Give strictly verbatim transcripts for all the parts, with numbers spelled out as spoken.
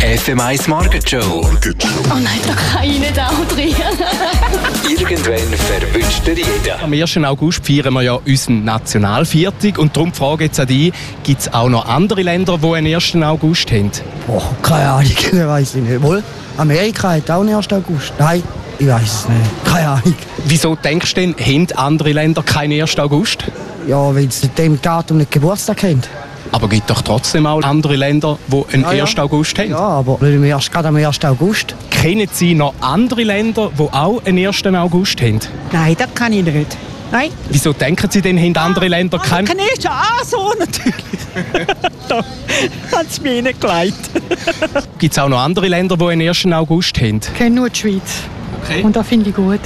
F M eins Market Show. Oh nein, da kann ich nicht auch drin. Irgendwann verwünscht er jeden. Am ersten August feiern wir ja unseren Nationalviertag. Und darum die Frage jetzt an dich, gibt es auch noch andere Länder, die einen ersten August haben? Oh, keine Ahnung, weiss ich nicht. Wohl, Amerika hat auch einen ersten August. Nein, ich weiss es nicht. Keine Ahnung. Wieso denkst du denn, haben andere Länder keinen ersten August? Ja, weil sie dem Datum nicht Geburtstag haben. Aber es gibt doch trotzdem auch andere Länder, die einen Ja, ja. ersten August haben. Ja, aber nicht im ersten, gerade am ersten August. Kennen Sie noch andere Länder, die auch einen ersten August haben? Nein, das kann ich nicht. Nein. Wieso denken Sie denn, haben andere Länder Ah, keinen? kann ich schon. Ah, so natürlich. Da hat es mir reingelegt. Gibt es auch noch andere Länder, die einen ersten August haben? Ich kenne nur die Schweiz. Okay. Und das finde ich gut.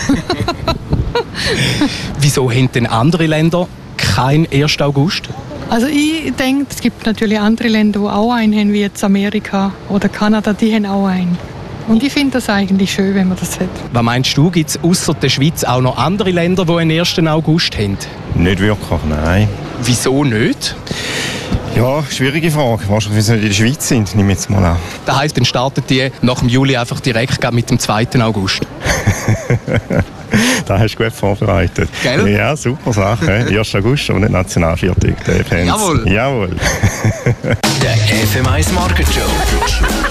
Wieso haben denn andere Länder keinen ersten August? Also ich denke, es gibt natürlich andere Länder, die auch einen haben, wie jetzt Amerika oder Kanada, die haben auch einen. Und ich finde das eigentlich schön, wenn man das hat. Was meinst du, gibt es außer der Schweiz auch noch andere Länder, die einen ersten August haben? Nicht wirklich, nein. Wieso nicht? Ja, schwierige Frage. Wahrscheinlich, weil sie nicht in der Schweiz sind, nehme ich jetzt mal an. Das heisst, dann startet die nach dem Juli einfach direkt mit dem zweiten August. Da hast du gut vorbereitet. Gell? Ja, super Sache. ersten August, aber nicht Nationalviertag. Jawohl. Jawohl. Der F M eins Market Show.